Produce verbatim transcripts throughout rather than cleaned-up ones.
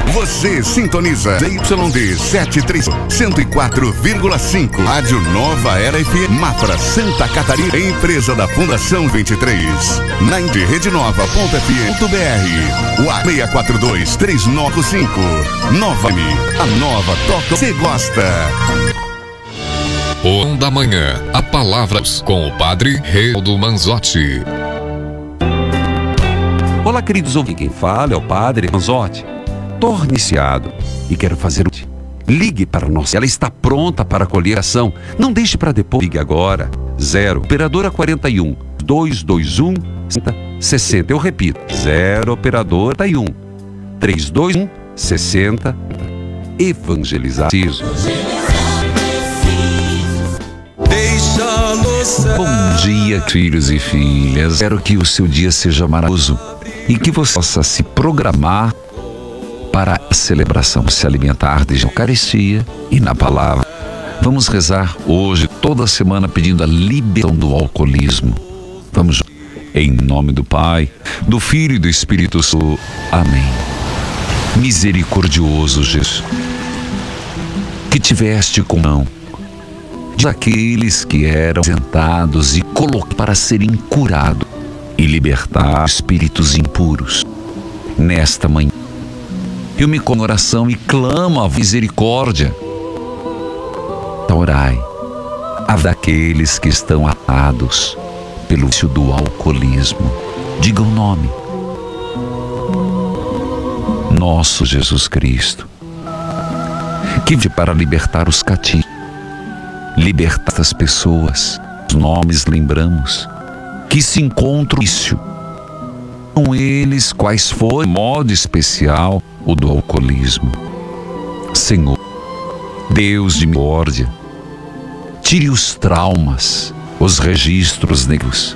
Você sintoniza Y D sete três cento e quatro vírgula cinco. Rádio Nova Era F M, Mafra, Santa Catarina. Empresa da Fundação vinte e três. Na rede nova ponto f m ponto b r. O A seis quatro dois três nove cinco. Nova M. A nova toca. Você gosta. O da Manhã, a palavra com o Padre Reinaldo Manzotti. Olá, queridos ouvintes, quem fala é o Padre Manzotti. Torne-se ado e quero fazer o... Ligue para nós, ela está pronta para acolher a ação. Não deixe para depois, ligue agora. Zero, operadora quarenta e um, dois dois um, sessenta. Eu repito, zero, operadora quarenta e um, três dois um, sessenta. Evangelizar. Bom dia, filhos e filhas. Espero que o seu dia seja maravilhoso e que você possa se programar para a celebração, se alimentar de Eucaristia e na palavra. Vamos rezar hoje, toda semana, pedindo a libertação do alcoolismo. Vamos, em nome do Pai, do Filho e do Espírito Santo. Amém. Misericordioso Jesus, que tiveste comunhão daqueles que eram sentados e colocados para serem curados e libertar espíritos impuros. Nesta manhã, eu me com oração e clamo a misericórdia. Orai a daqueles que estão atados pelo vício do alcoolismo. Diga o nome. Nosso Jesus Cristo, que veio para libertar os cativos, libertar as pessoas. Os nomes lembramos que se encontram no vício. Com eles, quais foram, de modo especial, o do alcoolismo. Senhor, Deus de misericórdia, tire os traumas, os registros negros,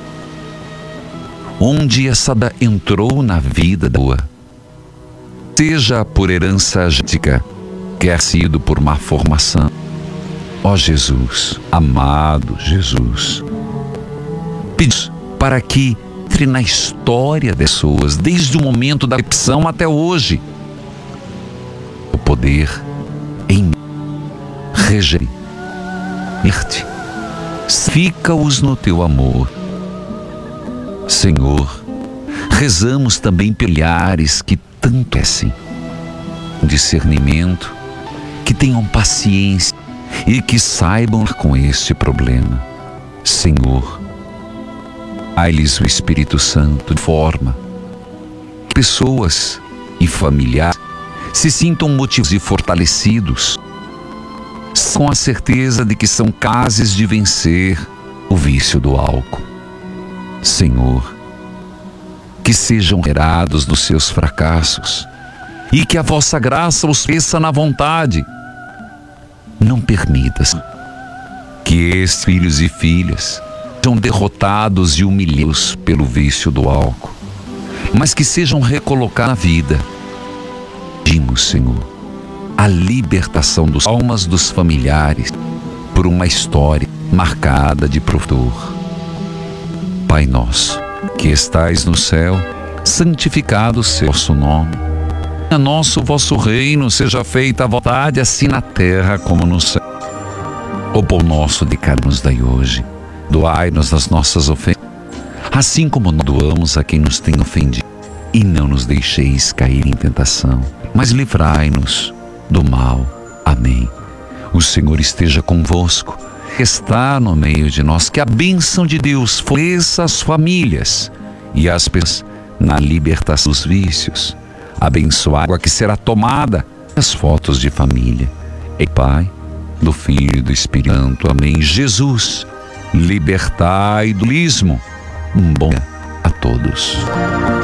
onde essa da entrou na vida da rua, seja por herança genética, quer sido por má formação. Ó Jesus, amado Jesus, pedimos para que entre na história das pessoas, desde o momento da concepção até hoje, o poder em reger, fica-os no teu amor. Senhor, rezamos também pelos olhares que tanto peçam discernimento, que tenham paciência e que saibam com este problema. Senhor, dai-lhes o Espírito Santo de forma que pessoas e familiares se sintam motivados e fortalecidos com a certeza de que são capazes de vencer o vício do álcool. Senhor, que sejam gerados nos seus fracassos e que a vossa graça os peça na vontade. Não permitas que estes filhos e filhas sejam derrotados e humilhados pelo vício do álcool, mas que sejam recolocados na vida. Pedimos, Senhor, a libertação das almas dos familiares por uma história marcada de provedor. Pai nosso, que estais no céu, santificado seja o vosso nome. A nosso vosso reino, seja feita a vontade, assim na terra como no céu. O pão nosso de cada nos dai hoje. Doai-nos as nossas ofensas, assim como nós doamos a quem nos tem ofendido. E não nos deixeis cair em tentação, mas livrai-nos do mal. Amém. O Senhor esteja convosco, está no meio de nós. Que a bênção de Deus fortaleça as famílias e as pessoas na libertação dos vícios. Abençoa a água que será tomada, as fotos de família. Em Pai, do Filho e do Espírito Santo. Amém. Jesus, libertai do alcoolismo. Um bom dia a todos.